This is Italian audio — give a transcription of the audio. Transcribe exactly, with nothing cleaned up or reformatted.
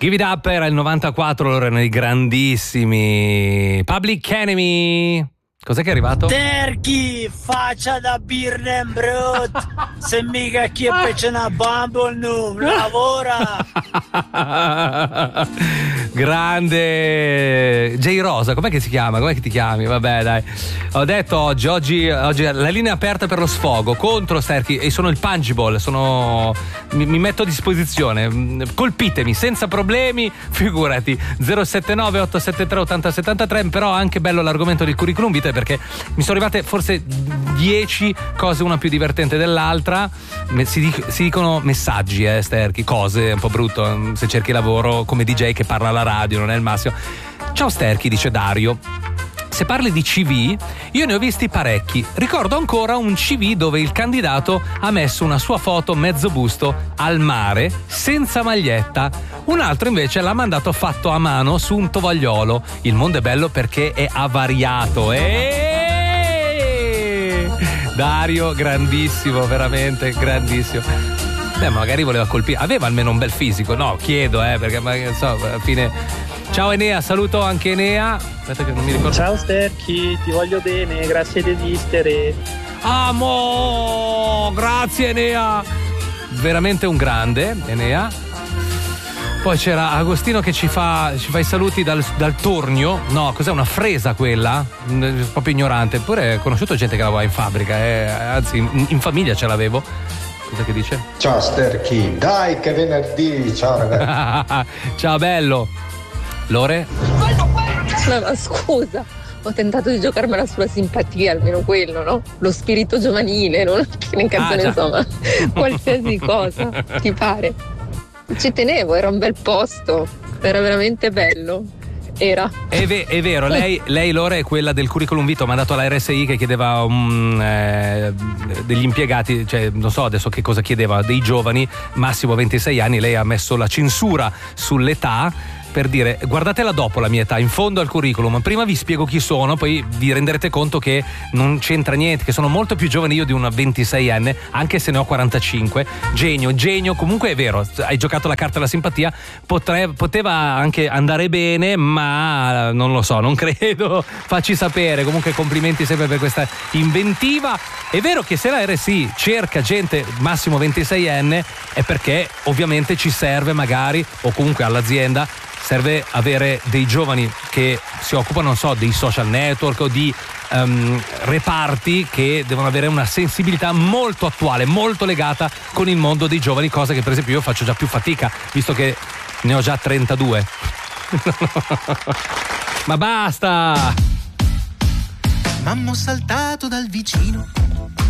Give It Up era il novantaquattro, loro erano i grandissimi Public Enemy. Cos'è che è arrivato? Terchi, faccia da Birnen Brut. Se mica chi c'è una Bumble Noom, lavora. Grande J Rosa, com'è che si chiama? Com'è che ti chiami? Vabbè, dai. Ho detto oggi, oggi, oggi la linea è aperta per lo sfogo contro Sterchi e sono il pungible, sono mi, mi metto a disposizione. Colpitemi senza problemi, figurati. zero sette nove otto sette tre otto zero sette tre, però anche bello l'argomento del curriculum vitae, perché mi sono arrivate forse dieci cose, una più divertente dell'altra. Si, dic- si dicono messaggi, eh, Sterchi, cose, un po' brutto se cerchi lavoro come D J che parla alla radio, non è il massimo. Ciao Sterchi, dice Dario. Se parli di C V, io ne ho visti parecchi. Ricordo ancora un C V dove il candidato ha messo una sua foto mezzo busto al mare, senza maglietta. Un altro invece l'ha mandato fatto a mano su un tovagliolo. Il mondo è bello perché è avariato. Eeeh! Dario, grandissimo, veramente grandissimo. Beh, magari voleva colpire. Aveva almeno un bel fisico. No, chiedo, eh, perché non so, alla fine. Ciao Enea, saluto anche Enea. Aspetta che non mi ricordo. Ciao Sterchi, ti voglio bene, grazie di esistere. Amo, grazie Enea. Veramente un grande, Enea. Poi c'era Agostino che ci fa, ci fa i saluti dal, dal Tornio. No, cos'è, una fresa quella? Proprio ignorante. Eppure ho conosciuto gente che lavora in fabbrica, eh. Anzi in, in famiglia ce l'avevo. Cosa che dice? Ciao Sterchi, dai che venerdì, ciao ragazzi. Ciao bello. Lore? No, ma scusa, ho tentato di giocarmela sulla simpatia, almeno quello, no? Lo spirito giovanile, non in canzone, ah, insomma, qualsiasi cosa ti pare. Ci tenevo, era un bel posto, era veramente bello. Era. È, ve- è vero, lei, lei Lore è quella del curriculum vitae, ho mandato alla R S I che chiedeva um, eh, degli impiegati, cioè non so adesso che cosa chiedeva, dei giovani, massimo ventisei anni, lei ha messo la censura sull'età per dire guardatela dopo la mia età, in fondo al curriculum, prima vi spiego chi sono, poi vi renderete conto che non c'entra niente, che sono molto più giovane io di una ventiseienne, anche se ne ho quarantacinque. Genio, genio, comunque è vero, hai giocato la carta della simpatia, potre, poteva anche andare bene, ma non lo so, non credo, facci sapere. Comunque complimenti sempre per questa inventiva. È vero che se la R S I cerca gente massimo ventiseienne è perché ovviamente ci serve magari, o comunque all'azienda serve avere dei giovani che si occupano, non so, dei social network o di um, reparti che devono avere una sensibilità molto attuale, molto legata con il mondo dei giovani, cosa che per esempio io faccio già più fatica, visto che ne ho già trentadue. Ma basta! Mamma, ho saltato dal vicino